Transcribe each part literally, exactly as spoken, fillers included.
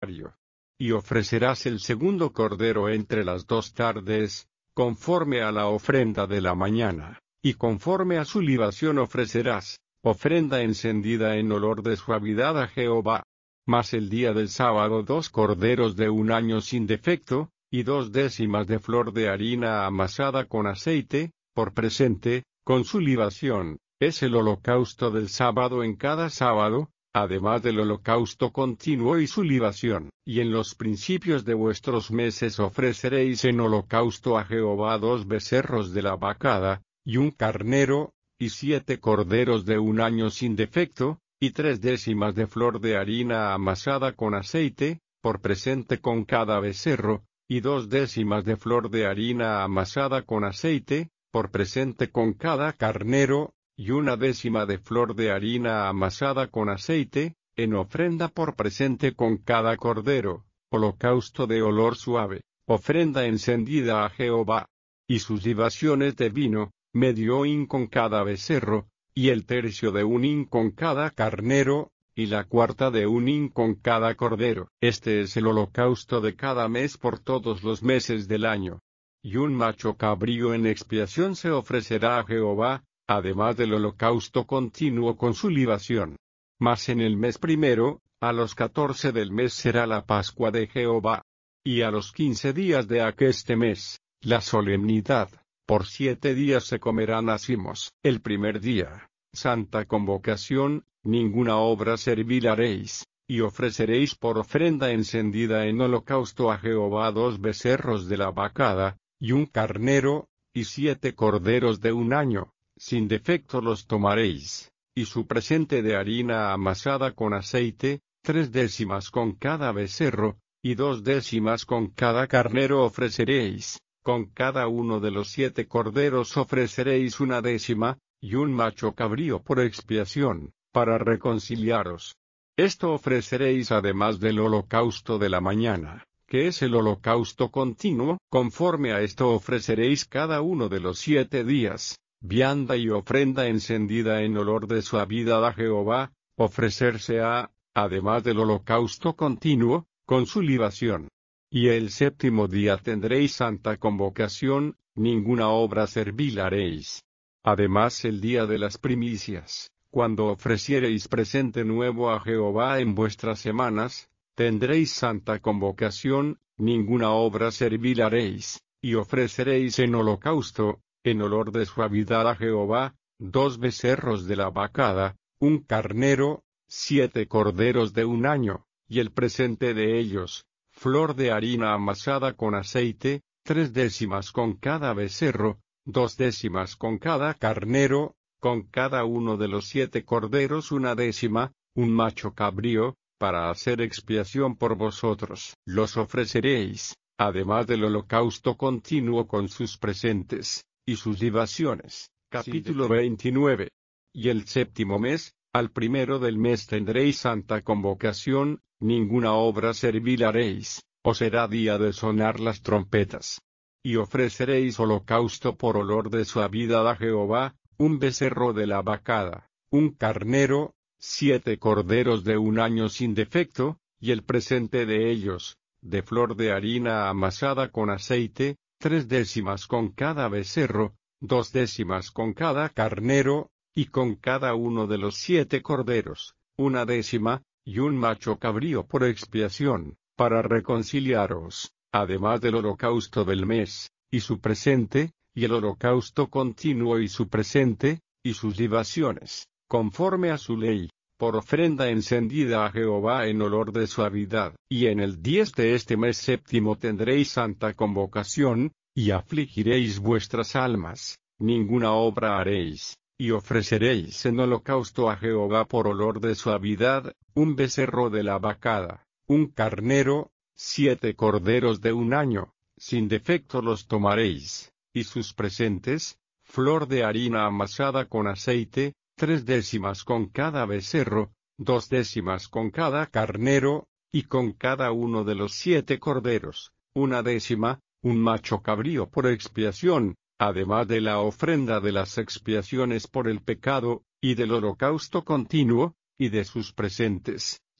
Y ofrecerás el segundo cordero entre las dos tardes, conforme a la ofrenda de la mañana, y conforme a su libación ofrecerás, ofrenda encendida en olor de suavidad a Jehová. Mas el día del sábado dos corderos de un año sin defecto, y dos décimas de flor de harina amasada con aceite, por presente, con su libación, es el holocausto del sábado en cada sábado, además del holocausto continuo y su libación. Y en los principios de vuestros meses ofreceréis en holocausto a Jehová dos becerros de la vacada, y un carnero, y siete corderos de un año sin defecto, y tres décimas de flor de harina amasada con aceite, por presente con cada becerro, y dos décimas de flor de harina amasada con aceite, por presente con cada carnero, y una décima de flor de harina amasada con aceite, en ofrenda por presente con cada cordero, holocausto de olor suave, ofrenda encendida a Jehová. Y sus libaciones de vino, medio hin con cada becerro, y el tercio de un hin con cada carnero, y la cuarta de un hin con cada cordero. Este es el holocausto de cada mes por todos los meses del año. Y un macho cabrío en expiación se ofrecerá a Jehová, además del holocausto continuo con su libación. Mas en el mes primero, a los catorce del mes será la Pascua de Jehová. Y a los quince días de aqueste mes, la solemnidad, por siete días se comerán acimos. El primer día, santa convocación, ninguna obra servil haréis, y ofreceréis por ofrenda encendida en holocausto a Jehová dos becerros de la vacada, y un carnero, y siete corderos de un año, sin defecto los tomaréis, y su presente de harina amasada con aceite, tres décimas con cada becerro, y dos décimas con cada carnero ofreceréis, con cada uno de los siete corderos ofreceréis una décima, y un macho cabrío por expiación, para reconciliaros. Esto ofreceréis además del holocausto de la mañana, que es el holocausto continuo. Conforme a esto ofreceréis cada uno de los siete días, vianda y ofrenda encendida en olor de suavidad a Jehová, ofrecerse a, además del holocausto continuo, con su libación. Y el séptimo día tendréis santa convocación, ninguna obra servil haréis. Además el día de las primicias, cuando ofreciereis presente nuevo a Jehová en vuestras semanas, tendréis santa convocación, ninguna obra servil haréis, y ofreceréis en holocausto, en olor de suavidad a Jehová, dos becerros de la vacada, un carnero, siete corderos de un año, y el presente de ellos, flor de harina amasada con aceite, tres décimas con cada becerro, dos décimas con cada carnero, con cada uno de los siete corderos una décima, un macho cabrío, para hacer expiación por vosotros. Los ofreceréis, además del holocausto continuo con sus presentes, y sus libaciones. Capítulo veintinueve. Y el séptimo mes, al primero del mes tendréis santa convocación, ninguna obra servil haréis, os será día de sonar las trompetas. Y ofreceréis holocausto por olor de suavidad a Jehová, un becerro de la vacada, un carnero, siete corderos de un año sin defecto, y el presente de ellos, de flor de harina amasada con aceite, tres décimas con cada becerro, dos décimas con cada carnero, y con cada uno de los siete corderos, una décima, y un macho cabrío por expiación, para reconciliaros, además del holocausto del mes, y su presente, y el holocausto continuo y su presente, y sus libaciones, conforme a su ley, por ofrenda encendida a Jehová en olor de suavidad. Y en el diez de este mes séptimo tendréis santa convocación, y afligiréis vuestras almas, ninguna obra haréis, y ofreceréis en holocausto a Jehová por olor de suavidad, un becerro de la vacada, un carnero, siete corderos de un año, sin defecto los tomaréis, y sus presentes, flor de harina amasada con aceite, tres décimas con cada becerro, dos décimas con cada carnero, y con cada uno de los siete corderos, una décima, un macho cabrío por expiación, además de la ofrenda de las expiaciones por el pecado, y del holocausto continuo, y de sus presentes,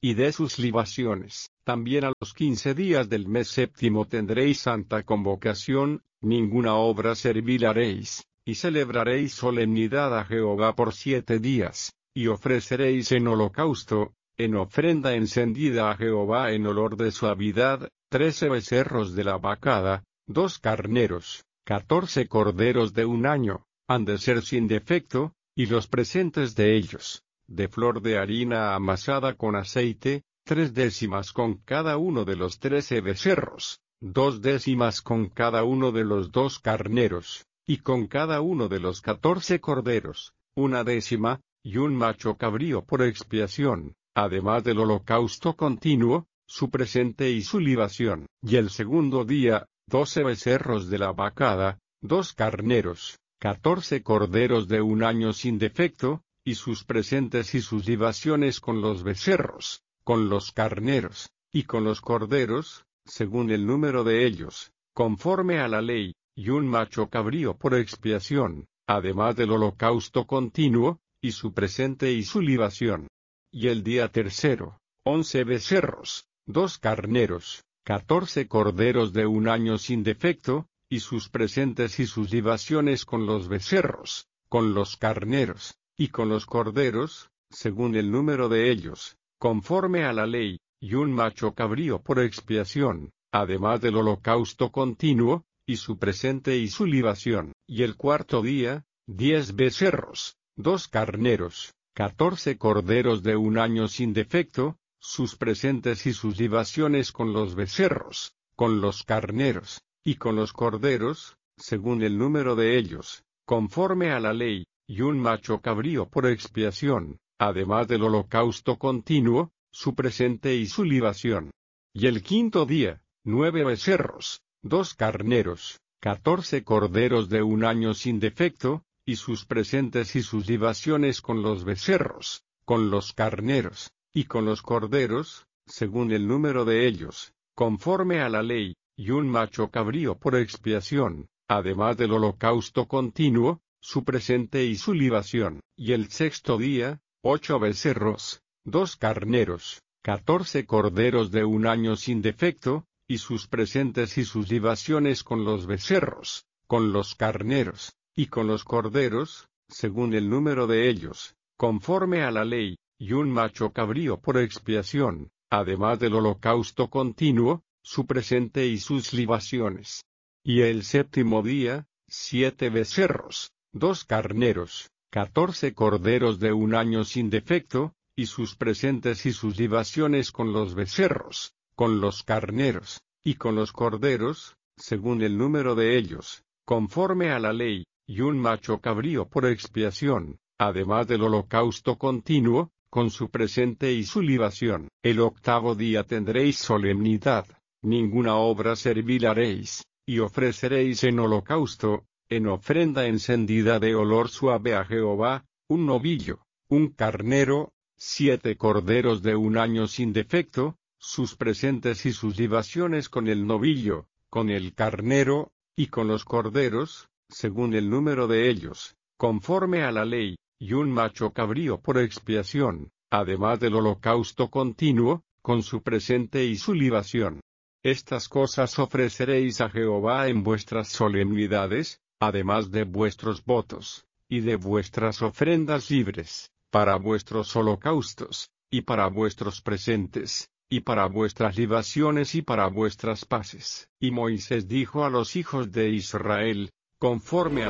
y de sus libaciones. También a los quince días del mes séptimo tendréis santa convocación, ninguna obra servil haréis, y celebraréis solemnidad a Jehová por siete días, y ofreceréis en holocausto, en ofrenda encendida a Jehová en olor de suavidad, trece becerros de la vacada, dos carneros, catorce corderos de un año, han de ser sin defecto, y los presentes de ellos, de flor de harina amasada con aceite, tres décimas con cada uno de los trece becerros, dos décimas con cada uno de los dos carneros, y con cada uno de los catorce corderos, una décima, y un macho cabrío por expiación, además del holocausto continuo, su presente y su libación. Y el segundo día, doce becerros de la vacada, dos carneros, catorce corderos de un año sin defecto, y sus presentes y sus libaciones con los becerros, con los carneros, y con los corderos, según el número de ellos, conforme a la ley, y un macho cabrío por expiación, además del holocausto continuo, y su presente y su libación. Y el día tercero, once becerros, dos carneros, catorce corderos de un año sin defecto, y sus presentes y sus libaciones con los becerros, con los carneros, y con los corderos, según el número de ellos, conforme a la ley, y un macho cabrío por expiación, además del holocausto continuo, y su presente y su libación. Y el cuarto día, diez becerros, dos carneros, catorce corderos de un año sin defecto, sus presentes y sus libaciones con los becerros, con los carneros, y con los corderos, según el número de ellos, conforme a la ley, y un macho cabrío por expiación, además del holocausto continuo, su presente y su libación. Y el quinto día, nueve becerros, dos carneros, catorce corderos de un año sin defecto, y sus presentes y sus libaciones con los becerros, con los carneros, y con los corderos, según el número de ellos, conforme a la ley, y un macho cabrío por expiación, además del holocausto continuo, su presente y su libación. Y el sexto día, ocho becerros, dos carneros, catorce corderos de un año sin defecto, y sus presentes y sus libaciones con los becerros, con los carneros, y con los corderos, según el número de ellos, conforme a la ley, y un macho cabrío por expiación, además del holocausto continuo, su presente y sus libaciones. Y el séptimo día, siete becerros, dos carneros, catorce corderos de un año sin defecto, y sus presentes y sus libaciones con los becerros, con los carneros, y con los corderos, según el número de ellos, conforme a la ley, y un macho cabrío por expiación, además del holocausto continuo, con su presente y su libación. El octavo día tendréis solemnidad, ninguna obra servil haréis, y ofreceréis en holocausto, en ofrenda encendida de olor suave a Jehová, un novillo, un carnero, siete corderos de un año sin defecto, sus presentes y sus libaciones con el novillo, con el carnero, y con los corderos, según el número de ellos, conforme a la ley, y un macho cabrío por expiación, además del holocausto continuo, con su presente y su libación. Estas cosas ofreceréis a Jehová en vuestras solemnidades, además de vuestros votos, y de vuestras ofrendas libres, para vuestros holocaustos, y para vuestros presentes, y para vuestras libaciones y para vuestras paces. Y Moisés dijo a los hijos de Israel, conforme a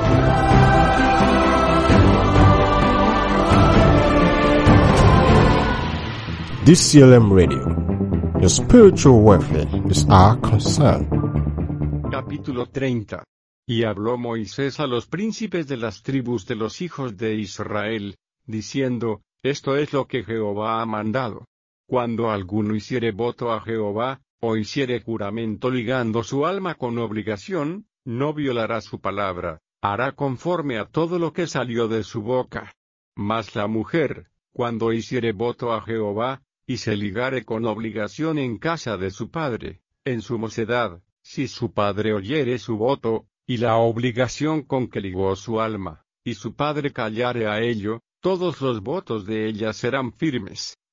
todo. D C L M Radio. Your spiritual welfare is our concern. Capítulo treinta. Y habló Moisés a los príncipes de las tribus de los hijos de Israel, diciendo, esto es lo que Jehová ha mandado. Cuando alguno hiciere voto a Jehová, o hiciere juramento ligando su alma con obligación, no violará su palabra, hará conforme a todo lo que salió de su boca. Mas la mujer, cuando hiciere voto a Jehová, y se ligare con obligación en casa de su padre, en su mocedad, si su padre oyere su voto, y la obligación con que ligó su alma, y su padre callare a ello, todos los votos de ella serán firmes,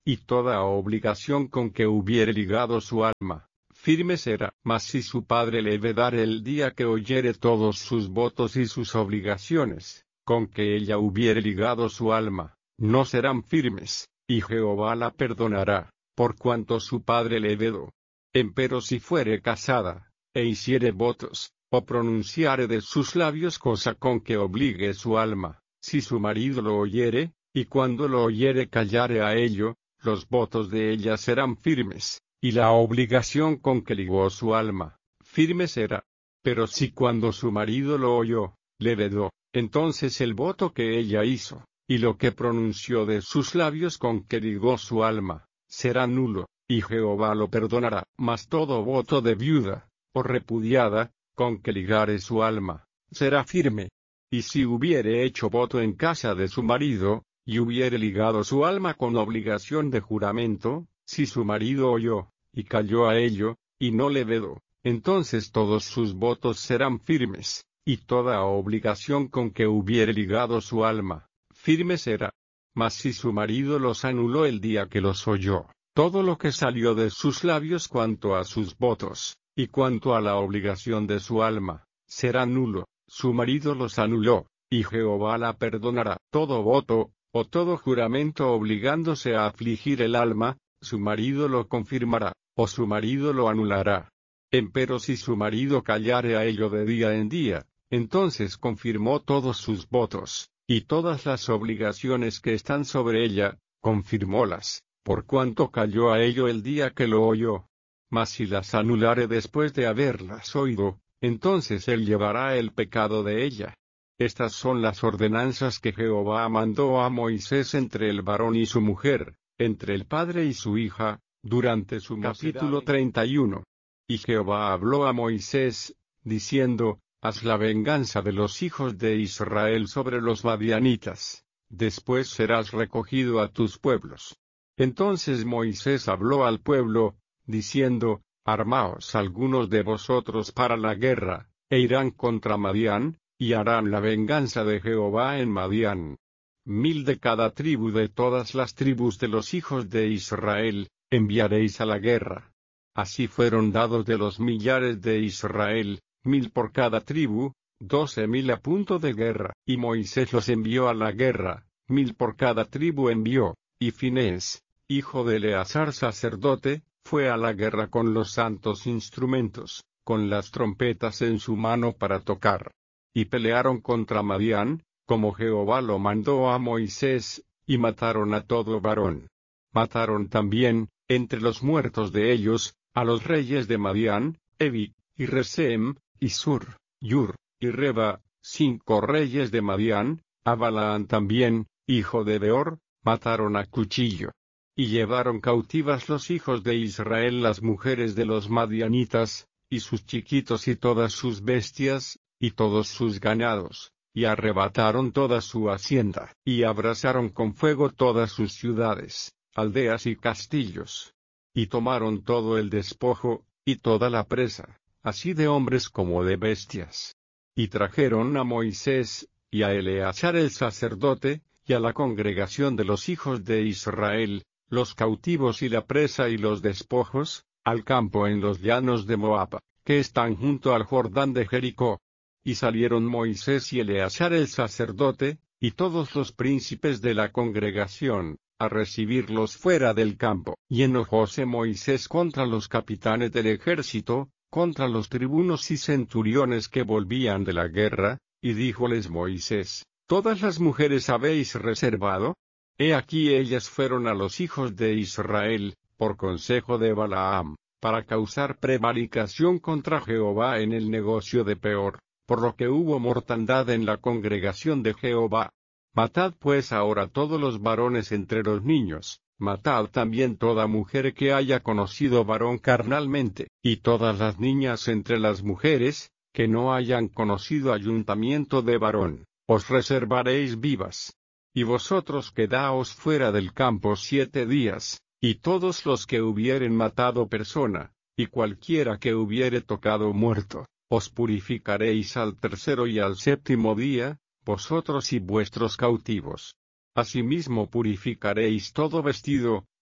y toda obligación con que hubiere ligado su alma, firme será. Mas si su padre le vedare el día que oyere todos sus votos y sus obligaciones, con que ella hubiere ligado su alma, no serán firmes, y Jehová la perdonará, por cuanto su padre le vedó. Empero si fuere casada, e hiciere votos, o pronunciare de sus labios cosa con que obligue su alma, si su marido lo oyere, y cuando lo oyere callare a ello, los votos de ella serán firmes, y la obligación con que ligó su alma, firme será. Pero si cuando su marido lo oyó, le vedó, entonces el voto que ella hizo, y lo que pronunció de sus labios con que ligó su alma, será nulo, y Jehová lo perdonará. Mas todo voto de viuda, o repudiada, con que ligare su alma, será firme. Y si hubiere hecho voto en casa de su marido, y hubiere ligado su alma con obligación de juramento, si su marido oyó, y calló a ello, y no le vedó, entonces todos sus votos serán firmes, y toda obligación con que hubiere ligado su alma, firme será. Mas si su marido los anuló el día que los oyó, todo lo que salió de sus labios cuanto a sus votos, y cuanto a la obligación de su alma, será nulo, su marido los anuló, y Jehová la perdonará. Todo voto, o todo juramento obligándose a afligir el alma, su marido lo confirmará, o su marido lo anulará. Empero si su marido callare a ello de día en día, entonces confirmó todos sus votos, y todas las obligaciones que están sobre ella, confirmólas, por cuanto calló a ello el día que lo oyó. Mas si las anulare después de haberlas oído, entonces él llevará el pecado de ella. Estas son las ordenanzas que Jehová mandó a Moisés entre el varón y su mujer, entre el padre y su hija, durante su capítulo treinta y uno. Y Jehová habló a Moisés, diciendo, haz la venganza de los hijos de Israel sobre los madianitas, después serás recogido a tus pueblos. Entonces Moisés habló al pueblo, diciendo, armaos algunos de vosotros para la guerra, e irán contra Madián, y harán la venganza de Jehová en Madián. Mil de cada tribu de todas las tribus de los hijos de Israel, enviaréis a la guerra. Así fueron dados de los millares de Israel, mil por cada tribu, doce mil a punto de guerra. Y Moisés los envió a la guerra, mil por cada tribu envió, y Finés, hijo de Eleazar sacerdote, fue a la guerra con los santos instrumentos, con las trompetas en su mano para tocar. Y pelearon contra Madián, como Jehová lo mandó a Moisés, y mataron a todo varón. Mataron también, entre los muertos de ellos, a los reyes de Madián, Evi, y Resem, y Sur, Yur, y Reba, cinco reyes de Madián, a Balaán también, hijo de Beor, mataron a cuchillo. Y llevaron cautivas los hijos de Israel las mujeres de los madianitas, y sus chiquitos y todas sus bestias, y todos sus ganados, y arrebataron toda su hacienda, y abrasaron con fuego todas sus ciudades, aldeas y castillos. Y tomaron todo el despojo, y toda la presa, así de hombres como de bestias. Y trajeron a Moisés, y a Eleazar el sacerdote, y a la congregación de los hijos de Israel, los cautivos y la presa y los despojos, al campo en los llanos de Moab, que están junto al Jordán de Jericó. Y salieron Moisés y Eleazar el sacerdote, y todos los príncipes de la congregación, a recibirlos fuera del campo. Y enojóse Moisés contra los capitanes del ejército, contra los tribunos y centuriones que volvían de la guerra, y díjoles Moisés, ¿todas las mujeres habéis reservado? He aquí ellas fueron a los hijos de Israel, por consejo de Balaam, para causar prevaricación contra Jehová en el negocio de Peor, por lo que hubo mortandad en la congregación de Jehová. Matad pues ahora todos los varones entre los niños, matad también toda mujer que haya conocido varón carnalmente, y todas las niñas entre las mujeres, que no hayan conocido ayuntamiento de varón, os reservaréis vivas. Y vosotros quedaos fuera del campo siete días, y todos los que hubieren matado persona, y cualquiera que hubiere tocado muerto, os purificaréis al tercero y al séptimo día, vosotros y vuestros cautivos. Asimismo purificaréis todo vestido,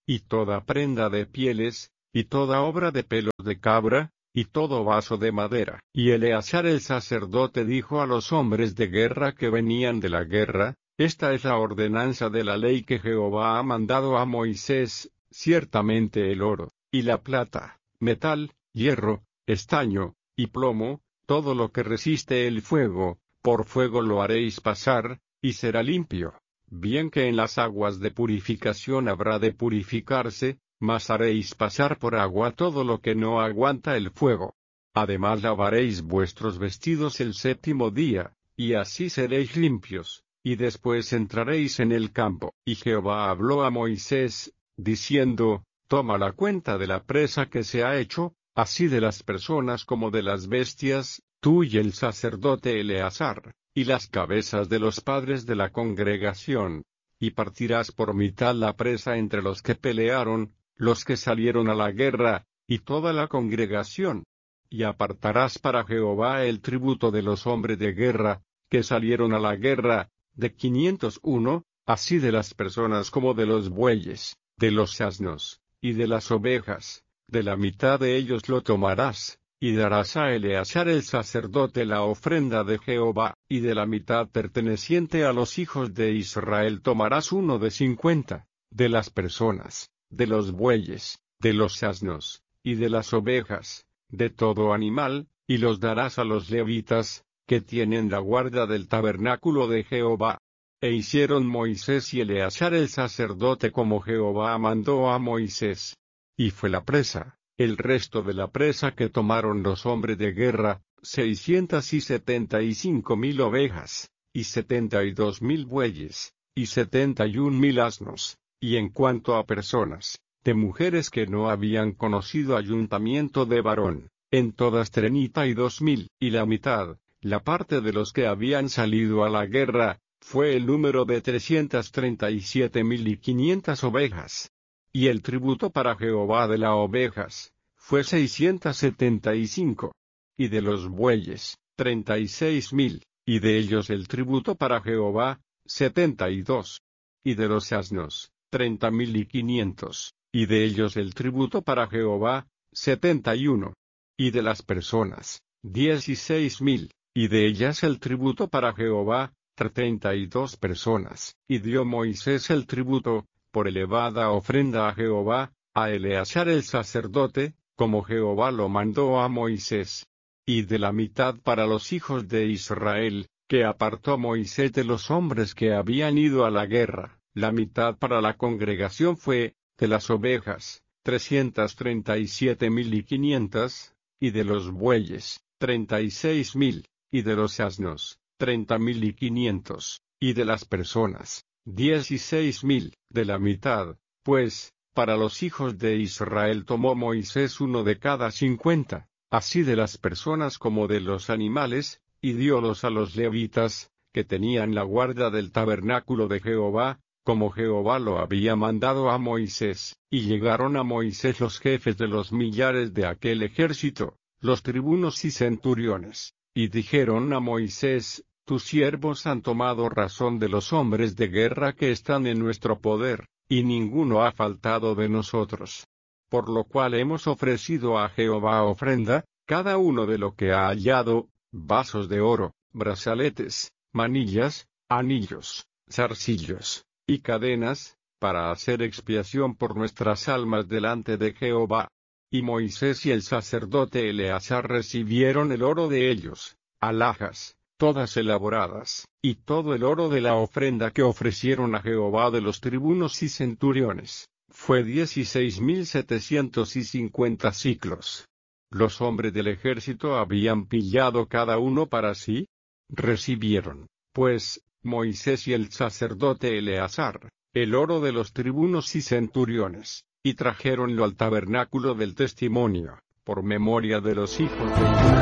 y toda prenda de pieles, y toda obra de pelos de cabra, y todo vaso de madera. Y Eleazar el sacerdote dijo a los hombres de guerra que venían de la guerra: esta es la ordenanza de la ley que Jehová ha mandado a Moisés: ciertamente el oro, y la plata, metal, hierro, estaño, y plomo, todo lo que resiste el fuego, por fuego lo haréis pasar, y será limpio. Bien que en las aguas de purificación habrá de purificarse, mas haréis pasar por agua todo lo que no aguanta el fuego. Además lavaréis vuestros vestidos el séptimo día, y así seréis limpios, y después entraréis en el campo. Y Jehová habló a Moisés, diciendo: toma la cuenta de la presa que se ha hecho, así de las personas como de las bestias, tú y el sacerdote Eleazar, y las cabezas de los padres de la congregación, y partirás por mitad la presa entre los que pelearon, los que salieron a la guerra, y toda la congregación. Y apartarás para Jehová el tributo de los hombres de guerra, que salieron a la guerra, de quinientos uno, así de las personas como de los bueyes, de los asnos, y de las ovejas, de la mitad de ellos lo tomarás, y darás a Eleazar el sacerdote la ofrenda de Jehová, y de la mitad perteneciente a los hijos de Israel tomarás uno de cincuenta, de las personas, de los bueyes, de los asnos, y de las ovejas, de todo animal, y los darás a los levitas, que tienen la guarda del tabernáculo de Jehová. E hicieron Moisés y Eleazar el sacerdote como Jehová mandó a Moisés. Y fue la presa, el resto de la presa que tomaron los hombres de guerra, seiscientas y setenta y cinco mil ovejas, y setenta y dos mil bueyes, y setenta y un mil asnos. Y en cuanto a personas, de mujeres que no habían conocido ayuntamiento de varón, en todas treinta y dos mil, y la mitad, la parte de los que habían salido a la guerra, fue el número de trescientas treinta y siete mil y quinientas ovejas. Y el tributo para Jehová de las ovejas, fue seiscientas setenta y cinco. Y de los bueyes, treinta y seis mil, y de ellos el tributo para Jehová, setenta y dos. Y de los asnos, treinta mil y quinientos, y de ellos el tributo para Jehová, setenta y uno. Y de las personas, dieciséis mil, y de ellas el tributo para Jehová, treinta y dos personas. Y dio Moisés el tributo, por elevada ofrenda a Jehová, a Eleazar el sacerdote, como Jehová lo mandó a Moisés. Y de la mitad para los hijos de Israel, que apartó Moisés de los hombres que habían ido a la guerra, la mitad para la congregación fue, de las ovejas, trescientas treinta y siete mil y quinientas, y de los bueyes, treinta y seis mil, y de los asnos, treinta mil y quinientos, y de las personas, dieciséis mil, de la mitad, pues, para los hijos de Israel tomó Moisés uno de cada cincuenta, así de las personas como de los animales, y diólos a los levitas, que tenían la guarda del tabernáculo de Jehová, como Jehová lo había mandado a Moisés. Y llegaron a Moisés los jefes de los millares de aquel ejército, los tribunos y centuriones, y dijeron a Moisés: tus siervos han tomado razón de los hombres de guerra que están en nuestro poder, y ninguno ha faltado de nosotros. Por lo cual hemos ofrecido a Jehová ofrenda, cada uno de lo que ha hallado, vasos de oro, brazaletes, manillas, anillos, zarcillos, y cadenas, para hacer expiación por nuestras almas delante de Jehová. Y Moisés y el sacerdote Eleazar recibieron el oro de ellos, alhajas, todas elaboradas, y todo el oro de la ofrenda que ofrecieron a Jehová de los tribunos y centuriones, fue dieciséis mil setecientos y cincuenta siclos. Los hombres del ejército habían pillado cada uno para sí. Recibieron, pues, Moisés y el sacerdote Eleazar, el oro de los tribunos y centuriones, y trajeronlo al tabernáculo del testimonio, por memoria de los hijos de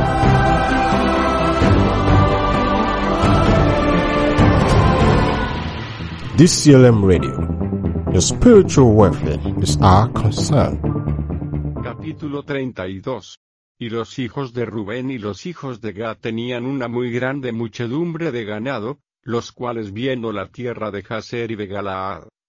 Israel. D C L M Radio. Your spiritual welfare is our concern. Capítulo treinta y dos. Y los hijos de Rubén y los hijos de Gad tenían una muy grande muchedumbre de ganado, los cuales viendo la tierra de Jazer y de Galaad,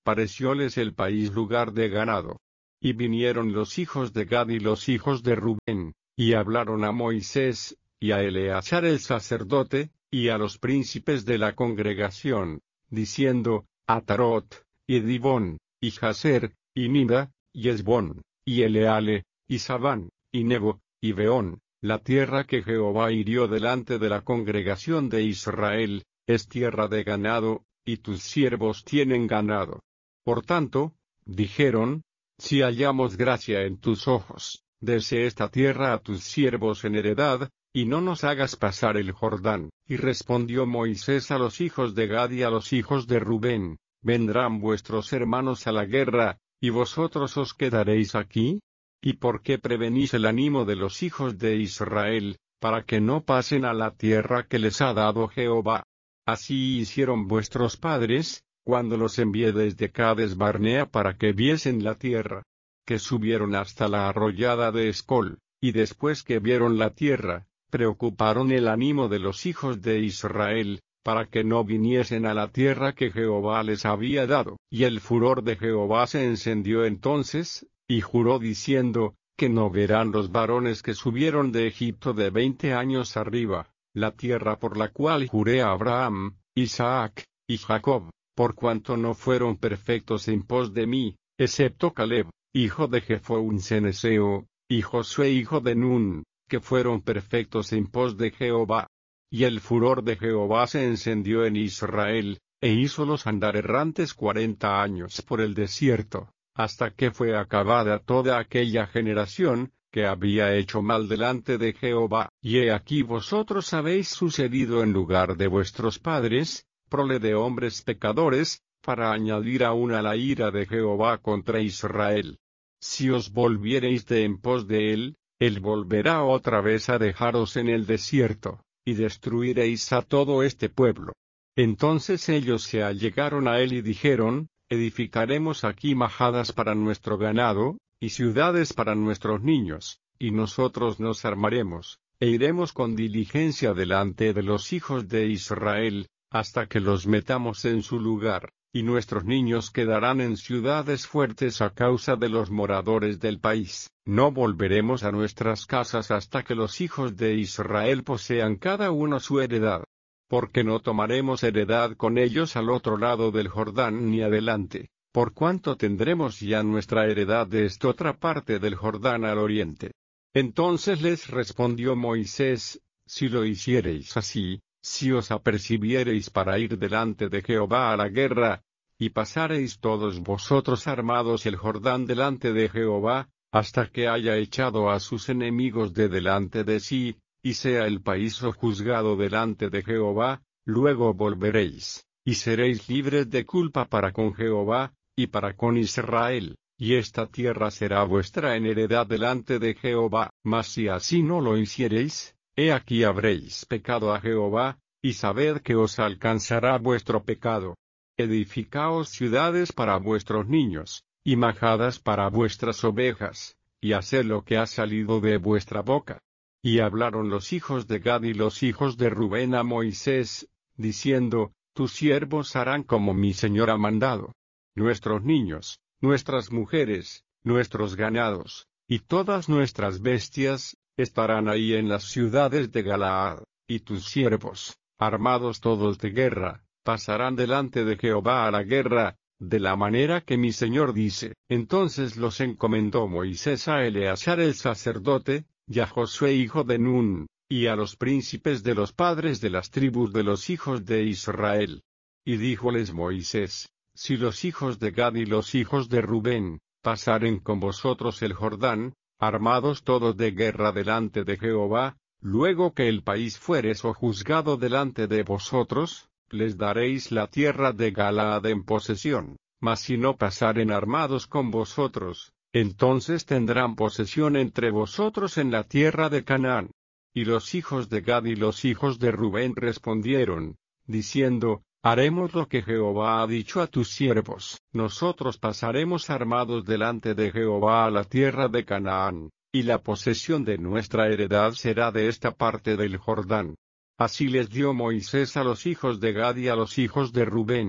parecióles el país lugar de ganado. Y vinieron los hijos de Gad y los hijos de Rubén, y hablaron a Moisés, y a Eleazar el sacerdote, y a los príncipes de la congregación, diciendo, Atarot, y Dibón, y Jazer, y Nida, y Esbón, y Eleale, y Sabán, y Nebo, y Beón, la tierra que Jehová hirió delante de la congregación de Israel, es tierra de ganado, y tus siervos tienen ganado. Por tanto, dijeron, si hallamos gracia en tus ojos, dese esta tierra a tus siervos en heredad, y no nos hagas pasar el Jordán. Y respondió Moisés a los hijos de Gad y a los hijos de Rubén, ¿vendrán vuestros hermanos a la guerra, y vosotros os quedaréis aquí? ¿Y por qué prevenís el ánimo de los hijos de Israel, para que no pasen a la tierra que les ha dado Jehová? Así hicieron vuestros padres, cuando los envié desde Cades Barnea para que viesen la tierra, que subieron hasta la arroyada de Escol, y después que vieron la tierra, preocuparon el ánimo de los hijos de Israel, para que no viniesen a la tierra que Jehová les había dado. Y el furor de Jehová se encendió entonces, y juró diciendo, que no verán los varones que subieron de Egipto de veinte años arriba, la tierra por la cual juré a Abraham, Isaac, y Jacob, por cuanto no fueron perfectos en pos de mí, excepto Caleb, hijo de Jefo un ceneseo, y Josué hijo de Nun, que fueron perfectos en pos de Jehová. Y el furor de Jehová se encendió en Israel, e hízolos andar errantes cuarenta años por el desierto, hasta que fue acabada toda aquella generación, que había hecho mal delante de Jehová. Y he aquí vosotros habéis sucedido en lugar de vuestros padres, prole de hombres pecadores, para añadir aún a la ira de Jehová contra Israel. Si os volviereis de en pos de él, él volverá otra vez a dejaros en el desierto, y destruiréis a todo este pueblo. Entonces ellos se allegaron a él y dijeron, edificaremos aquí majadas para nuestro ganado, y ciudades para nuestros niños, y nosotros nos armaremos, e iremos con diligencia delante de los hijos de Israel, hasta que los metamos en su lugar, y nuestros niños quedarán en ciudades fuertes a causa de los moradores del país. No volveremos a nuestras casas hasta que los hijos de Israel posean cada uno su heredad. Porque no tomaremos heredad con ellos al otro lado del Jordán ni adelante, por cuanto tendremos ya nuestra heredad de esta otra parte del Jordán al oriente. Entonces les respondió Moisés, si lo hiciereis así, si os apercibiereis para ir delante de Jehová a la guerra, y pasareis todos vosotros armados el Jordán delante de Jehová, hasta que haya echado a sus enemigos de delante de sí, y sea el país sojuzgado delante de Jehová, luego volveréis, y seréis libres de culpa para con Jehová, y para con Israel, y esta tierra será vuestra en heredad delante de Jehová. Mas si así no lo hiciereis, he aquí habréis pecado a Jehová, y sabed que os alcanzará vuestro pecado. Edificaos ciudades para vuestros niños, y majadas para vuestras ovejas, y haced lo que ha salido de vuestra boca. Y hablaron los hijos de Gad y los hijos de Rubén a Moisés, diciendo, tus siervos harán como mi señor ha mandado. Nuestros niños, nuestras mujeres, nuestros ganados, y todas nuestras bestias, estarán ahí en las ciudades de Galaad, y tus siervos, armados todos de guerra, pasarán delante de Jehová a la guerra, de la manera que mi señor dice. Entonces los encomendó Moisés a Eleazar el sacerdote, y a Josué hijo de Nun, y a los príncipes de los padres de las tribus de los hijos de Israel. Y díjoles Moisés, si los hijos de Gad y los hijos de Rubén, pasaren con vosotros el Jordán, armados todos de guerra delante de Jehová, luego que el país fuere sojuzgado delante de vosotros, les daréis la tierra de Galaad en posesión. Mas si no pasaren armados con vosotros, entonces tendrán posesión entre vosotros en la tierra de Canaán. Y los hijos de Gad y los hijos de Rubén respondieron, diciendo, haremos lo que Jehová ha dicho a tus siervos. Nosotros pasaremos armados delante de Jehová a la tierra de Canaán, y la posesión de nuestra heredad será de esta parte del Jordán. Así les dio Moisés a los hijos de Gad y a los hijos de Rubén,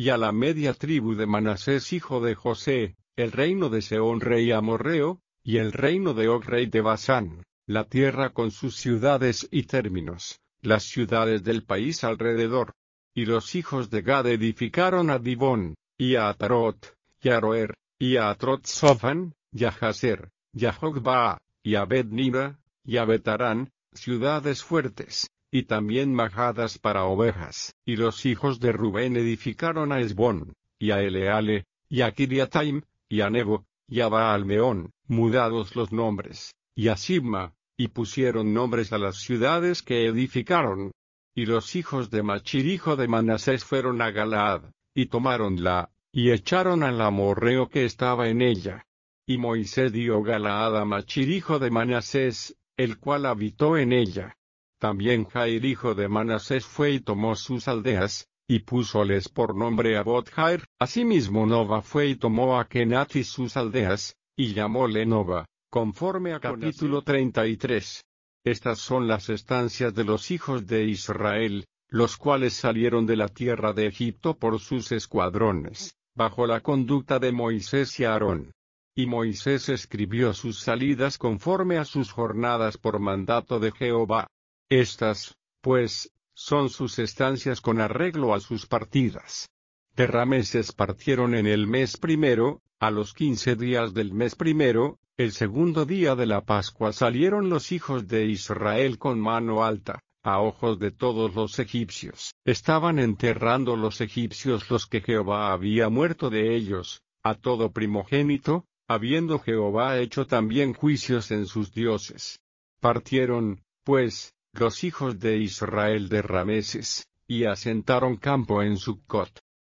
y a la media tribu de Manasés hijo de José, el reino de Sehón rey amorreo, y el reino de Og rey de Basán, la tierra con sus ciudades y términos, las ciudades del país alrededor. Y los hijos de Gad edificaron a Dibón, y a Atarot, y a Aroer, y a Atrot-Sofan, y a Jazer, y a Jogbaa, y a Bet-Nira, y a Betarán, ciudades fuertes, y también majadas para ovejas. Y los hijos de Rubén edificaron a Esbón, y a Eleale, y a Kiriataim, y a Nebo, y a Baal-Meón, mudados los nombres, y a Sibma, y pusieron nombres a las ciudades que edificaron. Y los hijos de Machir hijo de Manasés fueron a Galaad, y tomáronla, y echaron al amorreo que estaba en ella. Y Moisés dio Galaad a Machir hijo de Manasés, el cual habitó en ella. También Jair hijo de Manasés fue y tomó sus aldeas, y púsoles por nombre Abot Jair. Asimismo Nova fue y tomó a Kenat y sus aldeas, y llamóle Nova, conforme a capítulo treinta y tres. Estas son las estancias de los hijos de Israel, los cuales salieron de la tierra de Egipto por sus escuadrones, bajo la conducta de Moisés y Aarón. Y Moisés escribió sus salidas conforme a sus jornadas por mandato de Jehová. Estas, pues, son sus estancias con arreglo a sus partidas. De Rameses partieron en el mes primero, a los quince días del mes primero, el segundo día de la Pascua salieron los hijos de Israel con mano alta, a ojos de todos los egipcios. Estaban enterrando los egipcios los que Jehová había muerto de ellos, a todo primogénito, habiendo Jehová hecho también juicios en sus dioses. Partieron, pues, los hijos de Israel de Rameses, y asentaron campo en Succot.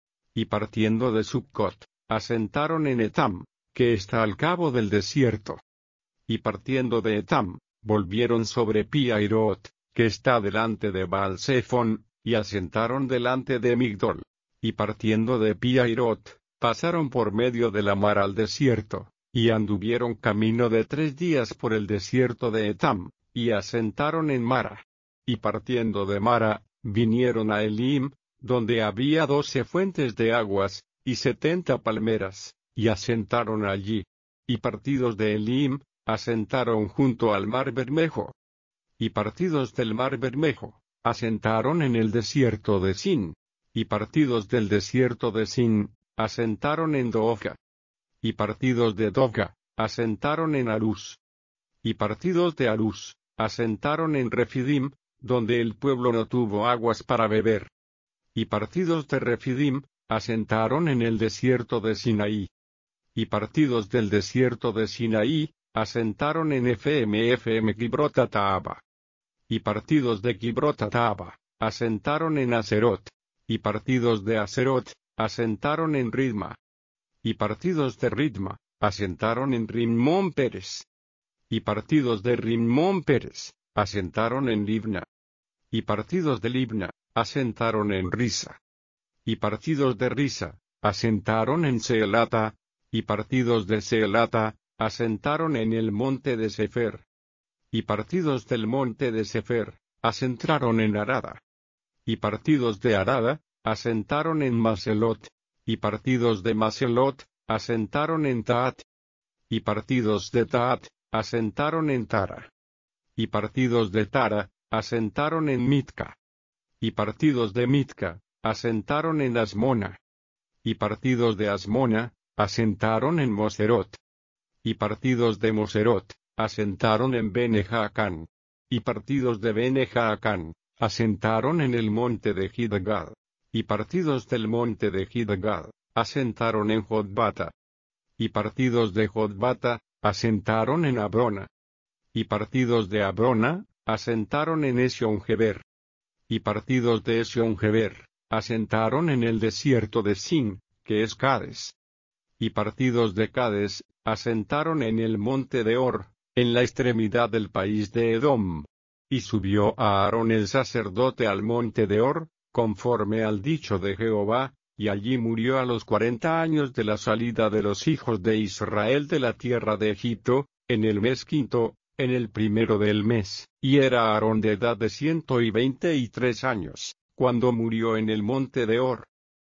Y partiendo de Succot, asentaron en Etam, que está al cabo del desierto. Y partiendo de Etam, volvieron sobre Pi-Hairot, que está delante de Baal-Zephón, y asentaron delante de Migdol. Y partiendo de Pi-Hairot, pasaron por medio de la mar al desierto, y anduvieron camino de tres días por el desierto de Etam, y asentaron en Mara. Y partiendo de Mara, vinieron a Elim, donde había doce fuentes de aguas, y setenta palmeras, y asentaron allí. Y partidos de Elim, asentaron junto al mar Bermejo. Y partidos del mar Bermejo, asentaron en el desierto de Sin. Y partidos del desierto de Sin, asentaron en Dovga. Y partidos de Dovga, asentaron en Arús. Y partidos de Arús, asentaron en Refidim, donde el pueblo no tuvo aguas para beber. Y partidos de Refidim, asentaron en el desierto de Sinaí. Y partidos del desierto de Sinaí, asentaron en Efem Efem Kibrot-Taaba. Y partidos de Kibrot-Taaba, asentaron en Aserot. Y partidos de Aserot, asentaron en Ridma. Y partidos de Ridma, asentaron en Rimmón Pérez. Y partidos de Rimmón Pérez, asentaron en Libna. Y partidos de Libna, asentaron en Risa. Y partidos de Risa, asentaron en Seelata. Y partidos de Seelata, asentaron en el monte de Sefer. Y partidos del monte de Sefer, asentaron en Arada. Y partidos de Arada, asentaron en Maselot. Y partidos de Maselot, asentaron en Taat. Y partidos de Taat, asentaron en Tara. Y partidos de Tara, asentaron en Mitka. Y partidos de Mitka, asentaron en Asmona. Y partidos de Asmona, asentaron en Moserot. Y partidos de Moserot, asentaron en Bene-Jaacán. Y partidos de Bene-Jaacán, asentaron en el monte de Gidgad. Y partidos del monte de Gidgad, asentaron en Jotbata. Y partidos de Jotbata, asentaron en Abrona. Y partidos de Abrona, asentaron en Esion-Geber. Y partidos de Esion-Geber, asentaron en el desierto de Sin, que es Cades. Y partidos de Cades, asentaron en el monte de Or, en la extremidad del país de Edom. Y subió a Aarón el sacerdote al monte de Or, conforme al dicho de Jehová, y allí murió a los cuarenta años de la salida de los hijos de Israel de la tierra de Egipto, en el mes quinto, en el primero del mes, y era Aarón de edad de ciento y veinte y tres años, cuando murió en el monte de Or.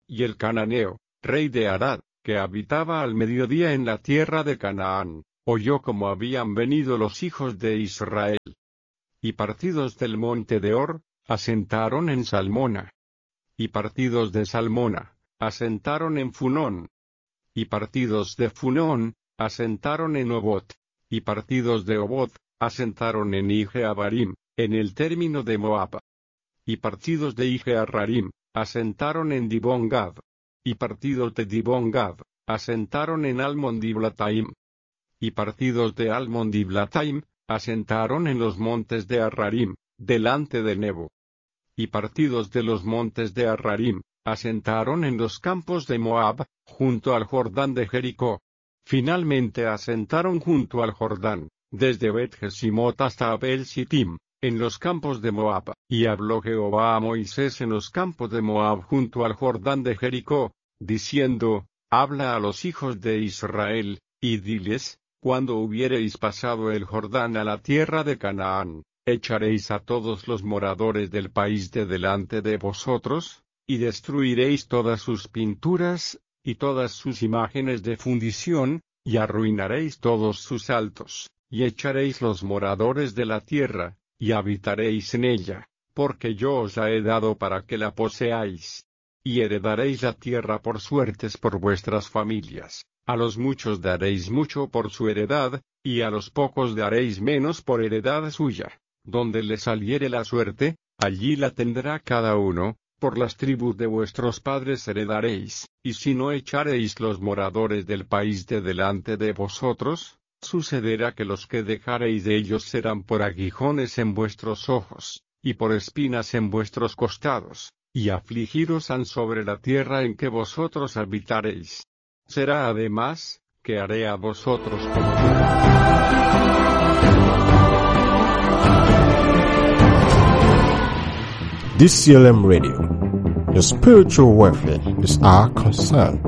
y el cananeo, rey de Arad, que habitaba al mediodía en la tierra de Canaán, oyó cómo habían venido los hijos de Israel. Y partidos del monte de Or, asentaron en Salmona. Y partidos de Salmona, asentaron en Funón. Y partidos de Funón, asentaron en Obot. Y partidos de Obot, asentaron en Ije-Abarim, en el término de Moab. Y partidos de Ije-Ararim, asentaron en Dibón-Gad. Y partidos de Dibón-Gad, asentaron en Almon-Diblataim. Y partidos de Almon-Diblataim, asentaron en los montes de Ararim, delante de Nebo. Y partidos de los montes de Ararim, asentaron en los campos de Moab, junto al Jordán de Jericó. Finalmente asentaron junto al Jordán, desde Bet-Jesimot hasta Abel-Sittim, en los campos de Moab. Y habló Jehová a Moisés en los campos de Moab junto al Jordán de Jericó, diciendo, habla a los hijos de Israel, y diles, cuando hubiereis pasado el Jordán a la tierra de Canaán, echaréis a todos los moradores del país de delante de vosotros, y destruiréis todas sus pinturas, y todas sus imágenes de fundición, y arruinaréis todos sus altos, y echaréis los moradores de la tierra, y habitaréis en ella, porque yo os la he dado para que la poseáis. Y heredaréis la tierra por suertes por vuestras familias, a los muchos daréis mucho por su heredad, y a los pocos daréis menos por heredad suya. Donde le saliere la suerte, allí la tendrá cada uno, por las tribus de vuestros padres heredaréis, y si no echaréis los moradores del país de delante de vosotros, sucederá que los que dejaréis de ellos serán por aguijones en vuestros ojos, y por espinas en vuestros costados, y afligiros han sobre la tierra en que vosotros habitaréis. Será además, que haré a vosotros como This C L M Radio, your spiritual welfare is our concern.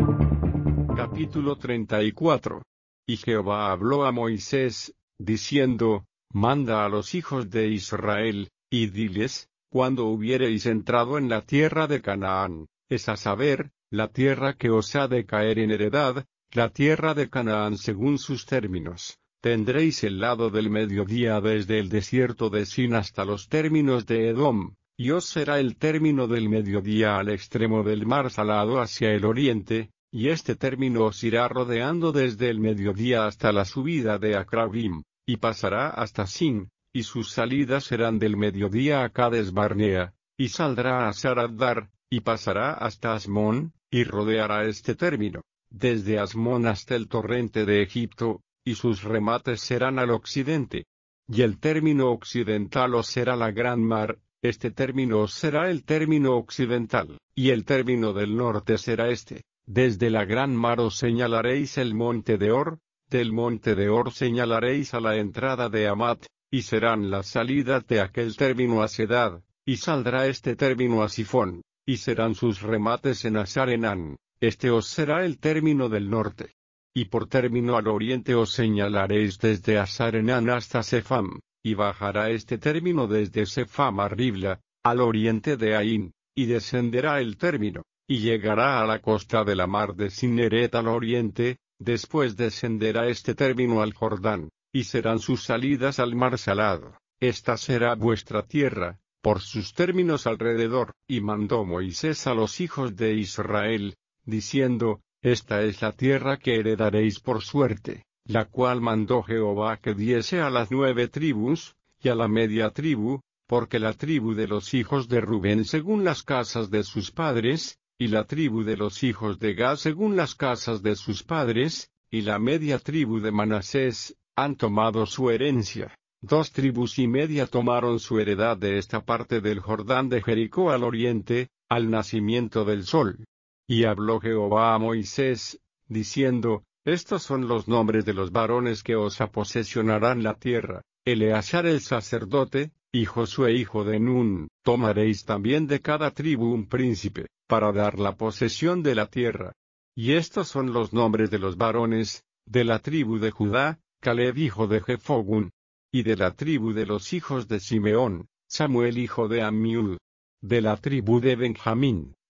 Capítulo treinta y cuatro. Y Jehová habló a Moisés, diciendo, manda a los hijos de Israel, y diles, cuando hubiereis entrado en la tierra de Canaán, es a saber, la tierra que os ha de caer en heredad, la tierra de Canaán según sus términos, tendréis el lado del mediodía desde el desierto de Sin hasta los términos de Edom, y os será el término del mediodía al extremo del mar salado hacia el oriente, y este término os irá rodeando desde el mediodía hasta la subida de Acrabim, y pasará hasta Sin, y sus salidas serán del mediodía a Cades Barnea, y saldrá a Saradar, y pasará hasta Asmón, y rodeará este término, desde Asmón hasta el torrente de Egipto, y sus remates serán al occidente. Y el término occidental os será la gran mar, este término os será el término occidental, y el término del norte será este. Desde la gran mar os señalaréis el monte de Or, del monte de Or señalaréis a la entrada de Amat, y serán las salidas de aquel término a Sedad, y saldrá este término a Sifón, y serán sus remates en Asarenán, este os será el término del norte. Y por término al oriente os señalaréis desde Asarenán hasta Sefam, y bajará este término desde Sefam a Ribla, al oriente de Ain, y descenderá el término, y llegará a la costa de la mar de Cineret al oriente, después descenderá este término al Jordán, y serán sus salidas al mar salado. Esta será vuestra tierra, por sus términos alrededor. Y mandó Moisés a los hijos de Israel, diciendo, esta es la tierra que heredaréis por suerte, la cual mandó Jehová que diese a las nueve tribus, y a la media tribu, porque la tribu de los hijos de Rubén según las casas de sus padres, y la tribu de los hijos de Gad según las casas de sus padres, y la media tribu de Manasés, han tomado su herencia. Dos tribus y media tomaron su heredad de esta parte del Jordán de Jericó al oriente, al nacimiento del sol. Y habló Jehová a Moisés, diciendo, estos son los nombres de los varones que os aposesionarán la tierra, Eleazar el sacerdote, y Josué hijo de Nun. Tomaréis también de cada tribu un príncipe, para dar la posesión de la tierra. Y estos son los nombres de los varones, de la tribu de Judá, Caleb hijo de Jefogún. Y de la tribu de los hijos de Simeón, Samuel hijo de Amiud. De la tribu de Benjamín,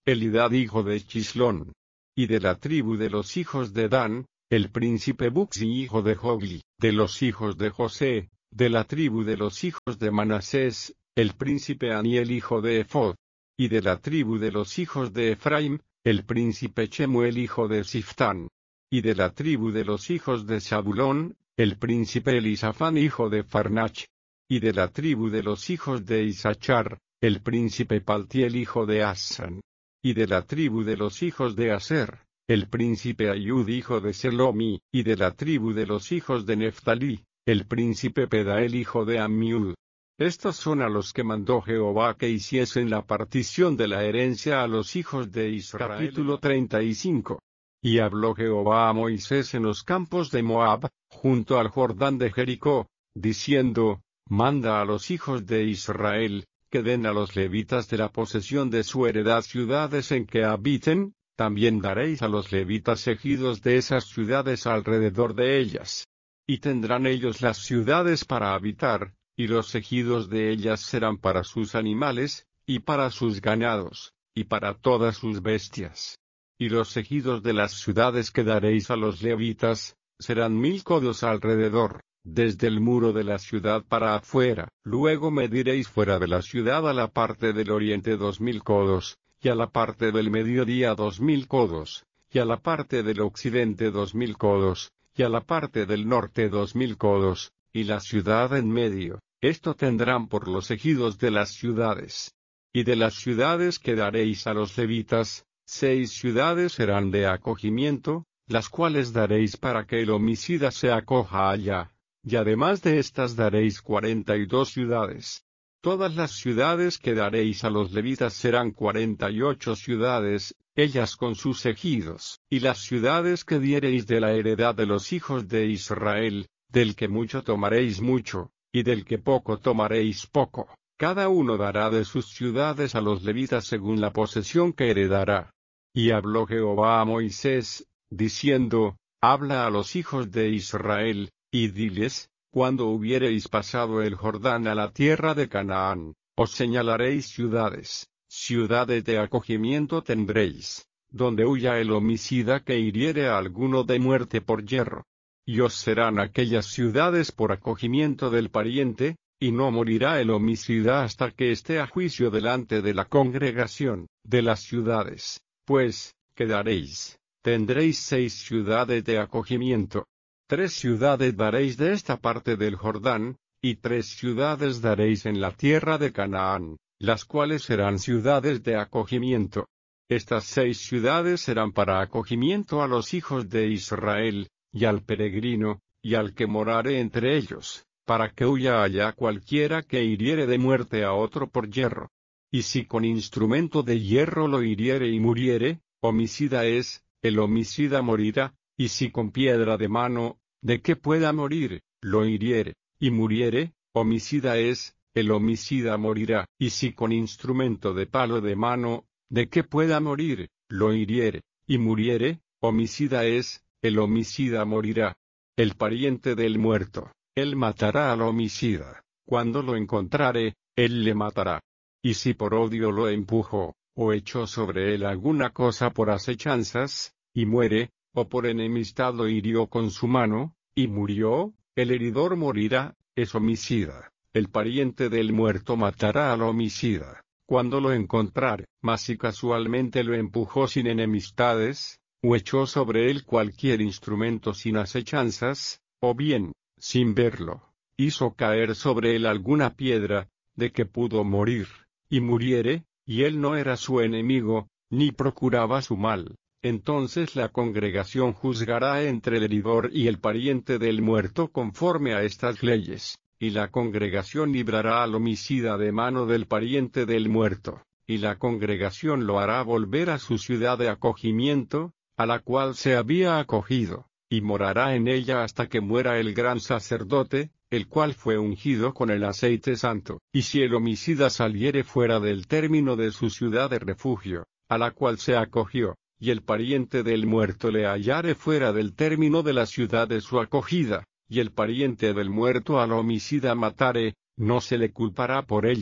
Elidad hijo de Chislón. Y de la tribu de los hijos de Dan, el príncipe Buzi hijo de Jogli. De los hijos de José, de la tribu de los hijos de Manasés, el príncipe Aniel hijo de Ephod. Y de la tribu de los hijos de Efraim, el príncipe Chemuel hijo de Siftán. Y de la tribu de los hijos de Zabulón, el príncipe Elisafán hijo de Farnach. Y de la tribu de los hijos de Isachar, el príncipe Paltiel hijo de Asan. Y de la tribu de los hijos de Aser, el príncipe Ayud hijo de Selomi. Y de la tribu de los hijos de Neftalí, el príncipe Pedael hijo de Ammiud. Estos son a los que mandó Jehová que hiciesen la partición de la herencia a los hijos de Israel. Capítulo treinta y cinco. Y habló Jehová a Moisés en los campos de Moab, junto al Jordán de Jericó, diciendo, manda a los hijos de Israel, que den a los levitas de la posesión de su heredad ciudades en que habiten, también daréis a los levitas ejidos de esas ciudades alrededor de ellas. Y tendrán ellos las ciudades para habitar, y los ejidos de ellas serán para sus animales, y para sus ganados, y para todas sus bestias. Y los ejidos de las ciudades que daréis a los levitas, serán mil codos alrededor, desde el muro de la ciudad para afuera. Luego mediréis fuera de la ciudad a la parte del oriente dos mil codos, y a la parte del mediodía dos mil codos, y a la parte del occidente dos mil codos, y a la parte del norte dos mil codos, y la ciudad en medio. Esto tendrán por los ejidos de las ciudades. Y de las ciudades que daréis a los levitas, seis ciudades serán de acogimiento, las cuales daréis para que el homicida se acoja allá. Y además de estas daréis cuarenta y dos ciudades. Todas las ciudades que daréis a los levitas serán cuarenta y ocho ciudades, ellas con sus ejidos. Y las ciudades que diereis de la heredad de los hijos de Israel, del que mucho tomaréis mucho, y del que poco tomaréis poco. Cada uno dará de sus ciudades a los levitas según la posesión que heredará. Y habló Jehová a Moisés, diciendo, habla a los hijos de Israel, y diles, cuando hubiereis pasado el Jordán a la tierra de Canaán, os señalaréis ciudades, ciudades de acogimiento tendréis, donde huya el homicida que hiriere a alguno de muerte por yerro. Y os serán aquellas ciudades por acogimiento del pariente, y no morirá el homicida hasta que esté a juicio delante de la congregación de las ciudades, pues, quedaréis, tendréis seis ciudades de acogimiento. Tres ciudades daréis de esta parte del Jordán, y tres ciudades daréis en la tierra de Canaán, las cuales serán ciudades de acogimiento. Estas seis ciudades serán para acogimiento a los hijos de Israel, y al peregrino, y al que morare entre ellos, para que huya allá cualquiera que hiriere de muerte a otro por yerro. Y si con instrumento de hierro lo hiriere y muriere, homicida es, el homicida morirá, y si con piedra de mano, de que pueda morir, lo hiriere, y muriere, homicida es, el homicida morirá, y si con instrumento de palo de mano, de que pueda morir, lo hiriere, y muriere, homicida es, el homicida morirá. El pariente del muerto, él matará al homicida, cuando lo encontrare, él le matará. Y si por odio lo empujó, o echó sobre él alguna cosa por asechanzas, y muere, o por enemistad lo hirió con su mano, y murió, el heridor morirá, es homicida. El pariente del muerto matará al homicida, cuando lo encontrare. Mas si casualmente lo empujó sin enemistades, o echó sobre él cualquier instrumento sin asechanzas, o bien, sin verlo, hizo caer sobre él alguna piedra, de que pudo morir, y muriere, y él no era su enemigo, ni procuraba su mal, entonces la congregación juzgará entre el heridor y el pariente del muerto conforme a estas leyes, y la congregación librará al homicida de mano del pariente del muerto, y la congregación lo hará volver a su ciudad de acogimiento, a la cual se había acogido, y morará en ella hasta que muera el gran sacerdote, el cual fue ungido con el aceite santo. Y si el homicida saliere fuera del término de su ciudad de refugio, a la cual se acogió, y el pariente del muerto le hallare fuera del término de la ciudad de su acogida, y el pariente del muerto al homicida matare, no se le culpará por ello,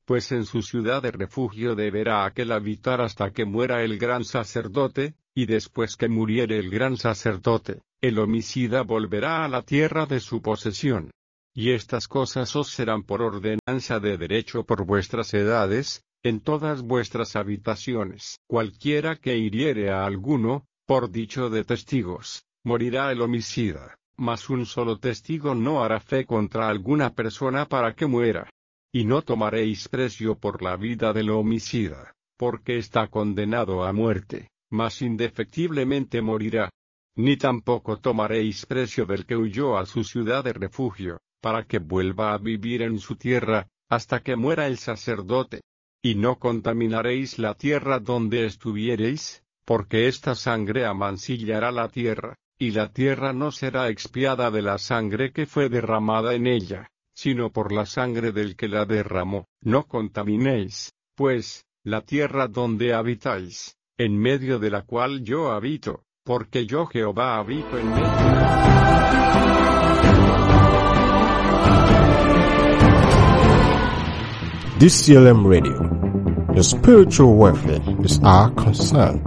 pues en su ciudad de refugio deberá aquel habitar hasta que muera el gran sacerdote, y después que muriere el gran sacerdote, el homicida volverá a la tierra de su posesión. Y estas cosas os serán por ordenanza de derecho por vuestras edades, en todas vuestras habitaciones. Cualquiera que hiriere a alguno, por dicho de testigos, morirá el homicida, mas un solo testigo no hará fe contra alguna persona para que muera. Y no tomaréis precio por la vida del homicida, porque está condenado a muerte, mas indefectiblemente morirá. Ni tampoco tomaréis precio del que huyó a su ciudad de refugio, para que vuelva a vivir en su tierra, hasta que muera el sacerdote. Y no contaminaréis la tierra donde estuviereis, porque esta sangre amancillará la tierra, y la tierra no será expiada de la sangre que fue derramada en ella, sino por la sangre del que la derramó. No contaminéis, pues, la tierra donde habitáis, en medio de la cual yo habito, porque yo Jehová habito en medio. D C L M Radio. Your spiritual welfare is our concern.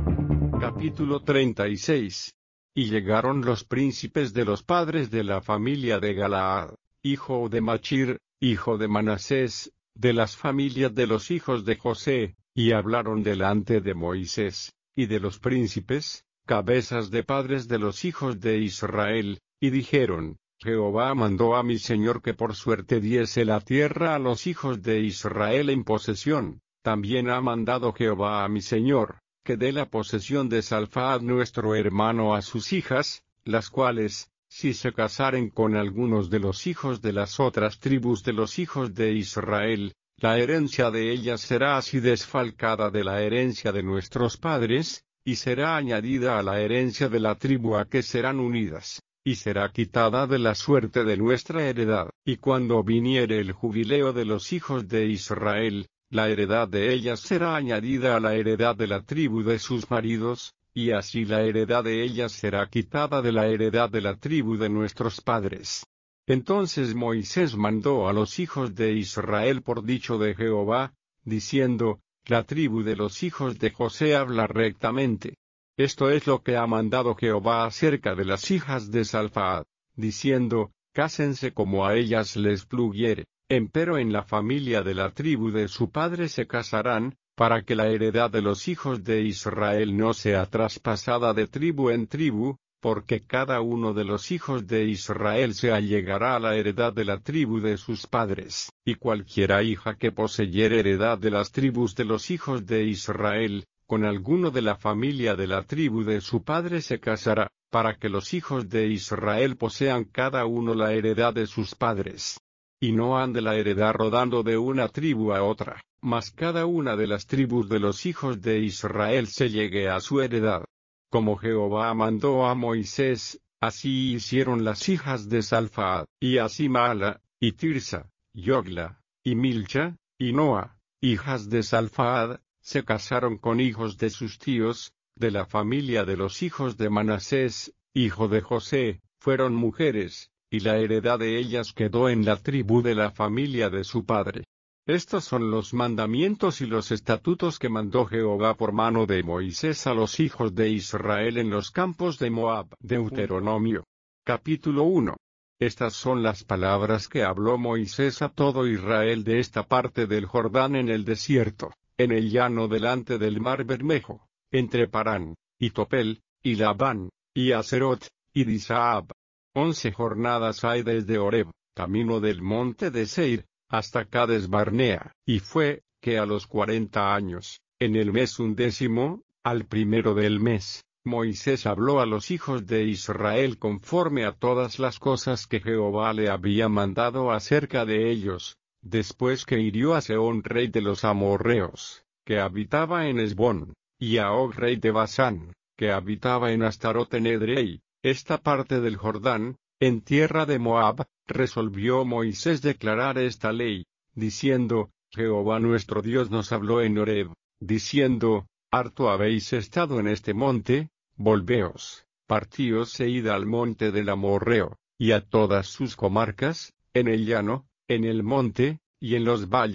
Capítulo treinta y seis. Y llegaron los príncipes de los padres de la familia de Galaad, hijo de Machir, hijo de Manasés, de las familias de los hijos de José, y hablaron delante de Moisés, y de los príncipes, cabezas de padres de los hijos de Israel, y dijeron: Jehová mandó a mi señor que por suerte diese la tierra a los hijos de Israel en posesión. También ha mandado Jehová a mi señor, que dé la posesión de Salfaad nuestro hermano a sus hijas, las cuales, si se casaren con algunos de los hijos de las otras tribus de los hijos de Israel, la herencia de ellas será así desfalcada de la herencia de nuestros padres, y será añadida a la herencia de la tribu a que serán unidas, y será quitada de la suerte de nuestra heredad. Y cuando viniere el jubileo de los hijos de Israel, la heredad de ellas será añadida a la heredad de la tribu de sus maridos, y así la heredad de ellas será quitada de la heredad de la tribu de nuestros padres. Entonces Moisés mandó a los hijos de Israel por dicho de Jehová, diciendo: La tribu de los hijos de José habla rectamente. Esto es lo que ha mandado Jehová acerca de las hijas de Salfaad, diciendo: Cásense como a ellas les pluguiere, empero en la familia de la tribu de su padre se casarán, para que la heredad de los hijos de Israel no sea traspasada de tribu en tribu, porque cada uno de los hijos de Israel se allegará a la heredad de la tribu de sus padres. Y cualquiera hija que poseyere heredad de las tribus de los hijos de Israel, con alguno de la familia de la tribu de su padre se casará, para que los hijos de Israel posean cada uno la heredad de sus padres. Y no ande la heredad rodando de una tribu a otra, mas cada una de las tribus de los hijos de Israel se llegue a su heredad. Como Jehová mandó a Moisés, así hicieron las hijas de Salfaad, y así Mala, y Tirsa, Yogla, y Milcha, y Noa, hijas de Salfaad, se casaron con hijos de sus tíos, de la familia de los hijos de Manasés, hijo de José, fueron mujeres, y la heredad de ellas quedó en la tribu de la familia de su padre. Estos son los mandamientos y los estatutos que mandó Jehová por mano de Moisés a los hijos de Israel en los campos de Moab. Deuteronomio. Capítulo uno. Estas son las palabras que habló Moisés a todo Israel de esta parte del Jordán en el desierto, en el llano delante del mar Bermejo, entre Parán, y Topel, y Labán, y Aserot, y Disaab. Once jornadas hay desde Horeb, camino del monte de Seir, hasta Cades Barnea, y fue, que a los cuarenta años, en el mes undécimo, al primero del mes, Moisés habló a los hijos de Israel conforme a todas las cosas que Jehová le había mandado acerca de ellos, después que hirió a Sehón rey de los amorreos, que habitaba en Hesbón, y a Og rey de Basán, que habitaba en Astarot en Edrei, esta parte del Jordán, en tierra de Moab. Resolvió Moisés declarar esta ley, diciendo: Jehová nuestro Dios nos habló en Horeb, diciendo: Harto habéis estado en este monte, volveos, partíos e id al monte del Amorreo, y a todas sus comarcas, en el llano, en el monte, y en los valles,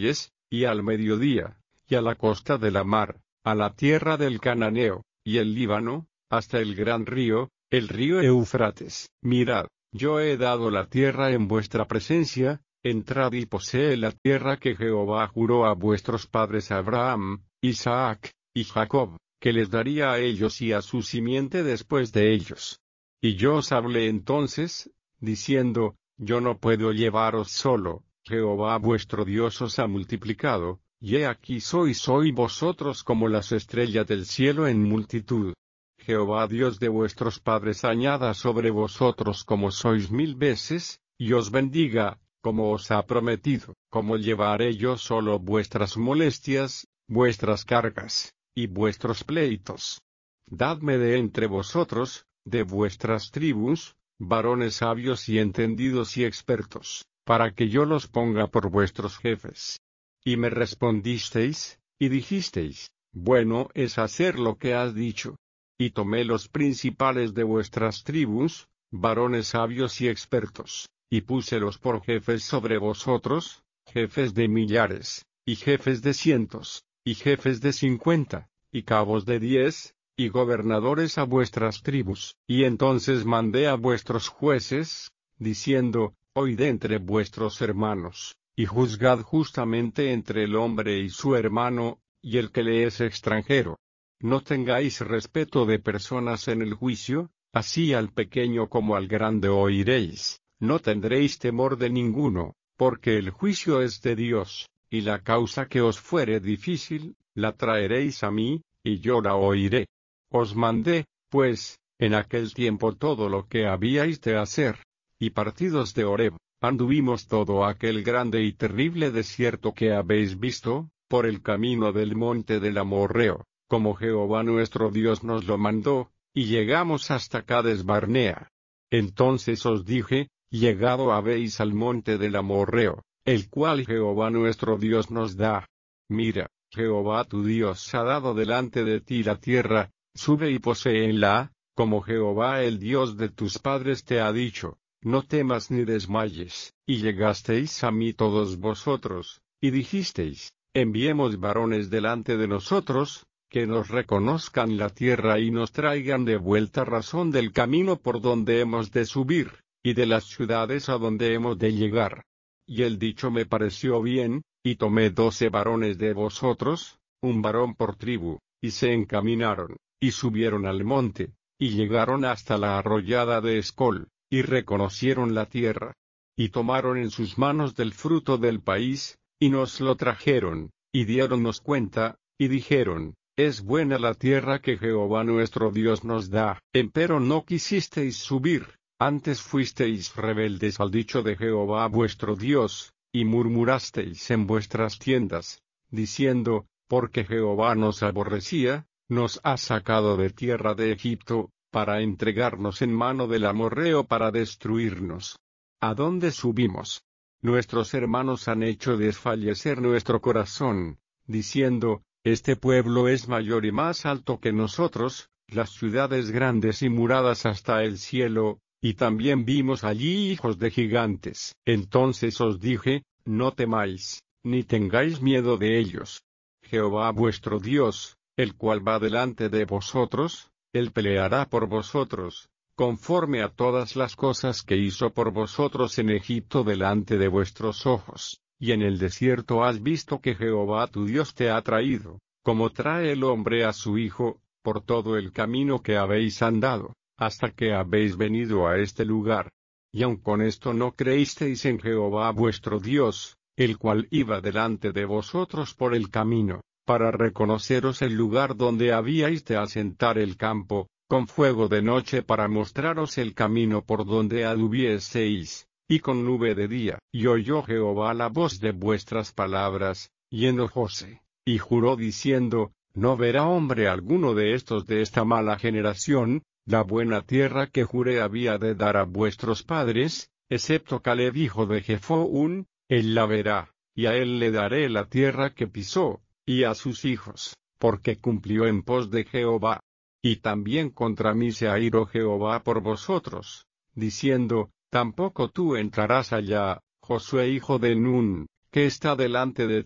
y al mediodía, y a la costa de la mar, a la tierra del Cananeo, y el Líbano, hasta el gran río, el río Eufrates. Mirad, yo he dado la tierra en vuestra presencia, entrad y poseed la tierra que Jehová juró a vuestros padres Abraham, Isaac, y Jacob, que les daría a ellos y a su simiente después de ellos. Y yo os hablé entonces, diciendo, yo no puedo llevaros solo, Jehová vuestro Dios os ha multiplicado, y he aquí sois hoy vosotros como las estrellas del cielo en multitud. Jehová Dios de vuestros padres añada sobre vosotros como sois mil veces, y os bendiga, como os ha prometido, como llevaré yo solo vuestras molestias, vuestras cargas, y vuestros pleitos. Dadme de entre vosotros, de vuestras tribus, varones sabios y entendidos y expertos, para que yo los ponga por vuestros jefes. Y me respondisteis, y dijisteis, bueno es hacer lo que has dicho. Y tomé los principales de vuestras tribus, varones sabios y expertos, y púselos por jefes sobre vosotros, jefes de millares, y jefes de cientos, y jefes de cincuenta, y cabos de diez, y gobernadores a vuestras tribus. Y entonces mandé a vuestros jueces, diciendo, oíd entre vuestros hermanos, y juzgad justamente entre el hombre y su hermano, y el que le es extranjero. No tengáis respeto de personas en el juicio, así al pequeño como al grande oiréis, no tendréis temor de ninguno, porque el juicio es de Dios, y la causa que os fuere difícil, la traeréis a mí, y yo la oiré. Os mandé, pues, en aquel tiempo todo lo que habíais de hacer, y partidos de Horeb, anduvimos todo aquel grande y terrible desierto que habéis visto, por el camino del monte del Amorreo, como Jehová nuestro Dios nos lo mandó, y llegamos hasta Cades Barnea. Entonces os dije, llegado habéis al monte del Amorreo, el cual Jehová nuestro Dios nos da. Mira, Jehová tu Dios ha dado delante de ti la tierra, sube y poséela, como Jehová el Dios de tus padres te ha dicho, no temas ni desmayes. Y llegasteis a mí todos vosotros, y dijisteis, enviemos varones delante de nosotros, que nos reconozcan la tierra y nos traigan de vuelta razón del camino por donde hemos de subir, y de las ciudades a donde hemos de llegar. Y el dicho me pareció bien, y tomé doce varones de vosotros, un varón por tribu, y se encaminaron, y subieron al monte, y llegaron hasta la arroyada de Escol, y reconocieron la tierra, y tomaron en sus manos del fruto del país, y nos lo trajeron, y diéronnos cuenta, y dijeron, es buena la tierra que Jehová nuestro Dios nos da, empero no quisisteis subir, antes fuisteis rebeldes al dicho de Jehová vuestro Dios, y murmurasteis en vuestras tiendas, diciendo, porque Jehová nos aborrecía, nos ha sacado de tierra de Egipto, para entregarnos en mano del amorreo para destruirnos. ¿A dónde subimos? Nuestros hermanos han hecho desfallecer nuestro corazón, diciendo, este pueblo es mayor y más alto que nosotros, las ciudades grandes y muradas hasta el cielo, y también vimos allí hijos de gigantes. Entonces os dije, no temáis, ni tengáis miedo de ellos. Jehová vuestro Dios, el cual va delante de vosotros, él peleará por vosotros, conforme a todas las cosas que hizo por vosotros en Egipto delante de vuestros ojos. Y en el desierto has visto que Jehová tu Dios te ha traído, como trae el hombre a su hijo, por todo el camino que habéis andado, hasta que habéis venido a este lugar. Y aun con esto no creísteis en Jehová vuestro Dios, el cual iba delante de vosotros por el camino, para reconoceros el lugar donde habíais de asentar el campo, con fuego de noche para mostraros el camino por donde anduvieseis, y con nube de día. Y oyó Jehová la voz de vuestras palabras, y enojóse, y juró diciendo, no verá hombre alguno de estos de esta mala generación, la buena tierra que juré había de dar a vuestros padres, excepto Caleb hijo de Jefón, él la verá, y a él le daré la tierra que pisó, y a sus hijos, porque cumplió en pos de Jehová. Y también contra mí se airó Jehová por vosotros, diciendo, tampoco tú entrarás allá, Josué hijo de Nun, que está delante de ti,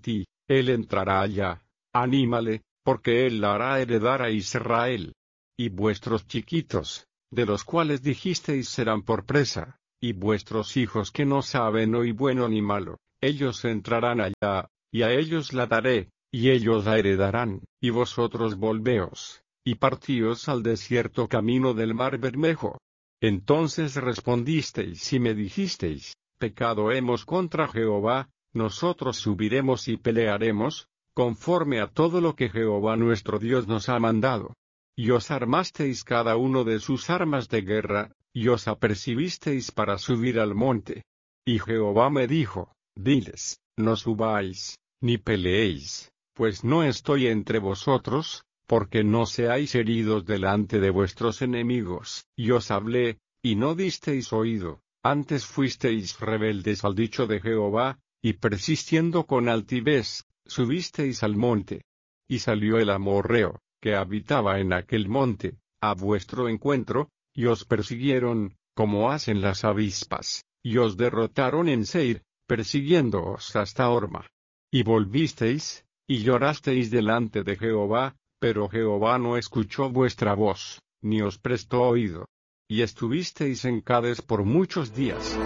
Él entrará allá, anímale, porque él la hará heredar a Israel. Y vuestros chiquitos, de los cuales dijisteis serán por presa, y vuestros hijos que no saben hoy bueno ni malo, ellos entrarán allá, y a ellos la daré, y ellos la heredarán, y vosotros volveos, y partíos al desierto camino del mar Bermejo. Entonces respondisteis y me dijisteis, pecado hemos contra Jehová, nosotros subiremos y pelearemos, conforme a todo lo que Jehová nuestro Dios nos ha mandado. Y os armasteis cada uno de sus armas de guerra, y os apercibisteis para subir al monte. Y Jehová me dijo, diles, no subáis, ni peleéis, pues no estoy entre vosotros, porque no seáis heridos delante de vuestros enemigos. Y os hablé, y no disteis oído, antes fuisteis rebeldes al dicho de Jehová, y persistiendo con altivez, subisteis al monte. Y salió el amorreo, que habitaba en aquel monte, a vuestro encuentro, y os persiguieron, como hacen las avispas, y os derrotaron en Seir, persiguiéndoos hasta Horma. Y volvisteis, y llorasteis delante de Jehová, pero Jehová no escuchó vuestra voz, ni os prestó oído. Y estuvisteis en Cades por muchos días.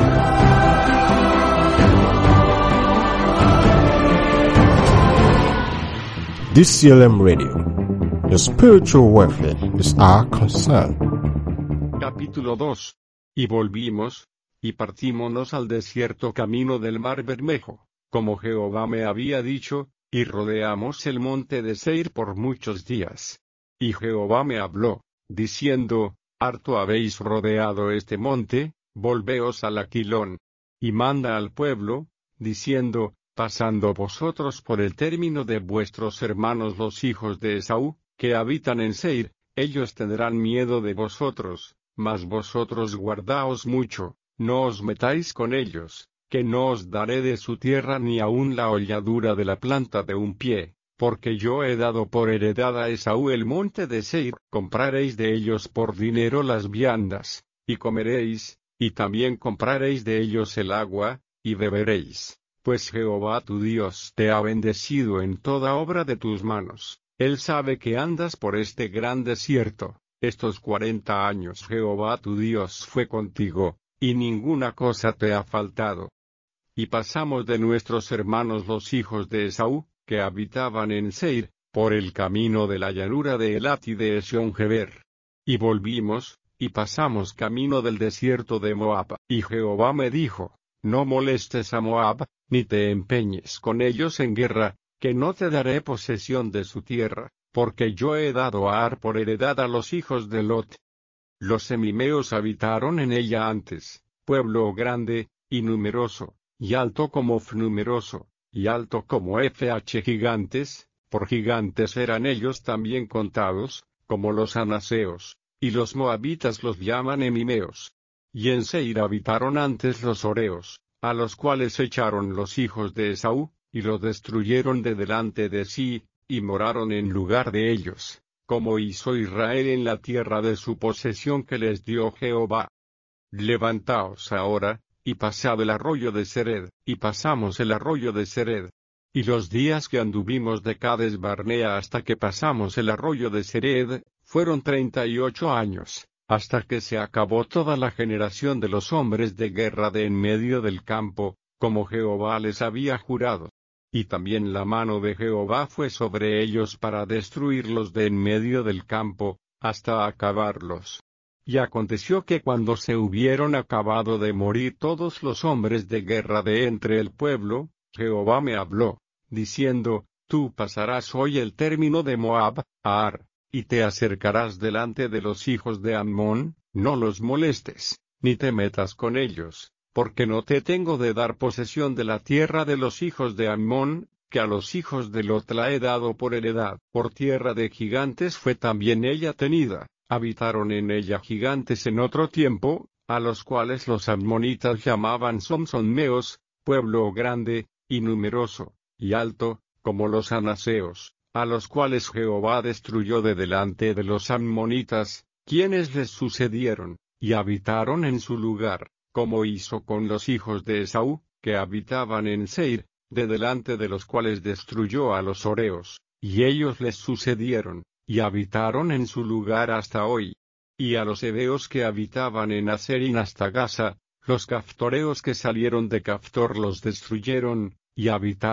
D C L M Radio. Your spiritual welfare is our concern. Capítulo dos. Y volvimos, y partímonos al desierto camino del mar Bermejo, como Jehová me había dicho, y rodeamos el monte de Seir por muchos días. Y Jehová me habló, diciendo, harto habéis rodeado este monte, volveos al Aquilón. Y manda al pueblo, diciendo, pasando vosotros por el término de vuestros hermanos los hijos de Esaú, que habitan en Seir, ellos tendrán miedo de vosotros, mas vosotros guardaos mucho, no os metáis con ellos, que no os daré de su tierra ni aun la holladura de la planta de un pie, porque yo he dado por heredad a Esaú el monte de Seir, compraréis de ellos por dinero las viandas, y comeréis, y también compraréis de ellos el agua, y beberéis, pues Jehová tu Dios te ha bendecido en toda obra de tus manos. Él sabe que andas por este gran desierto, estos cuarenta años Jehová tu Dios fue contigo, y ninguna cosa te ha faltado. Y pasamos de nuestros hermanos los hijos de Esaú, que habitaban en Seir, por el camino de la llanura de Elat y de Esion-Geber. Y volvimos, y pasamos camino del desierto de Moab. Y Jehová me dijo, no molestes a Moab, ni te empeñes con ellos en guerra, que no te daré posesión de su tierra, porque yo he dado a Ar por heredad a los hijos de Lot. Los semimeos habitaron en ella antes, pueblo grande, y numeroso, y alto como F numeroso, y alto como F H gigantes, por gigantes eran ellos también contados, como los anaseos, y los moabitas los llaman emimeos. Y en Seir habitaron antes los horeos, a los cuales echaron los hijos de Esaú, y los destruyeron de delante de sí, y moraron en lugar de ellos, como hizo Israel en la tierra de su posesión que les dio Jehová. Levantaos ahora, y pasad el arroyo de Sered, y pasamos el arroyo de Sered. Y los días que anduvimos de Cades Barnea hasta que pasamos el arroyo de Sered, fueron treinta y ocho años, hasta que se acabó toda la generación de los hombres de guerra de en medio del campo, como Jehová les había jurado. Y también la mano de Jehová fue sobre ellos para destruirlos de en medio del campo, hasta acabarlos. Y aconteció que cuando se hubieron acabado de morir todos los hombres de guerra de entre el pueblo, Jehová me habló, diciendo, tú pasarás hoy el término de Moab, a Ar, y te acercarás delante de los hijos de Ammón, no los molestes, ni te metas con ellos, porque no te tengo de dar posesión de la tierra de los hijos de Ammón, que a los hijos de Lot la he dado por heredad. Por tierra de gigantes fue también ella tenida, habitaron en ella gigantes en otro tiempo, a los cuales los ammonitas llamaban Somsonmeos, pueblo grande, y numeroso, y alto, como los anaseos, a los cuales Jehová destruyó de delante de los ammonitas, quienes les sucedieron, y habitaron en su lugar, como hizo con los hijos de Esaú, que habitaban en Seir, de delante de los cuales destruyó a los horeos, y ellos les sucedieron, y habitaron en su lugar hasta hoy. Y a los heveos que habitaban en Aserín hasta Gaza, los caftoreos que salieron de Caftor los destruyeron, y habitaron